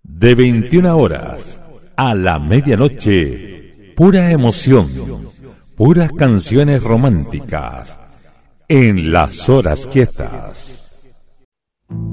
De 21 horas a la medianoche, pura emoción, puras canciones románticas, en las horas quietas.